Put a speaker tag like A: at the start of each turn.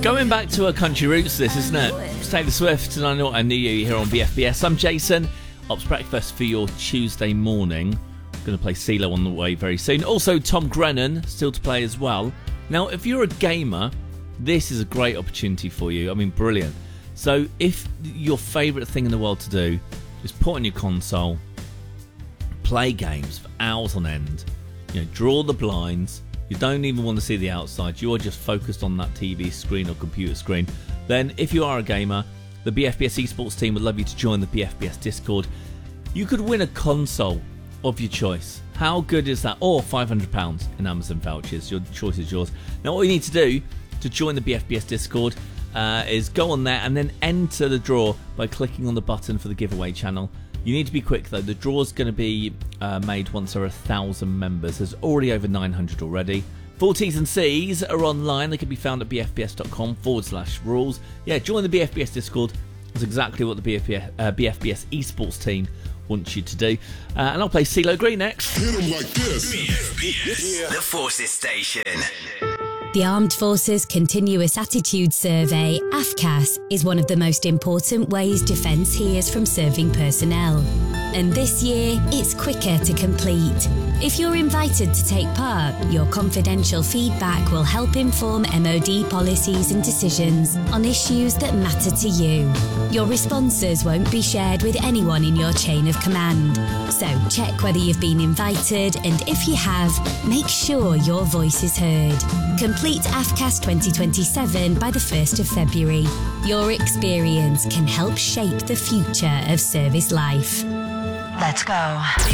A: Going back to our country roots, this, isn't it? It's Taylor Swift and I Know What I Knew You here on BFBS. I'm Jason. Ops breakfast for your Tuesday morning. Going to play CeeLo on the way very soon. Also, Tom Grennan still to play as well. Now, if you're a gamer, this is a great opportunity for you. I mean, brilliant. So, if your favourite thing in the world to do is put on your console, play games for hours on end, draw the blinds, you don't even want to see the outside, you are just focused on that TV screen or computer screen, then if you are a gamer, the BFBS esports team would love you to join the BFBS Discord. You could win a console of your choice. How good is that? Or £500 in Amazon vouchers. Your choice is yours. Now, all you need to do to join the BFBS Discord is go on there and then enter the draw by clicking on the button for the giveaway channel. You need to be quick though. The draw's going to be made once there are 1,000 members. There's already over 900 already. Full T's and C's are online. They can be found at bfbs.com/rules. Yeah, join the BFBS Discord. That's exactly what the BFBS esports team wants you to do. And I'll play CeeLo Green next.
B: Hit 'em like this.
C: BFBS, the Forces Station.
D: The Armed Forces Continuous Attitude Survey, AFCAS, is one of the most important ways defence hears from serving personnel. And this year, it's quicker to complete. If you're invited to take part, your confidential feedback will help inform MOD policies and decisions on issues that matter to you. Your responses won't be shared with anyone in your chain of command. So check whether you've been invited, and if you have, make sure your voice is heard. Complete AFCAS 2027 by the 1st of February. Your experience can help shape the future of service life.
E: Let's go.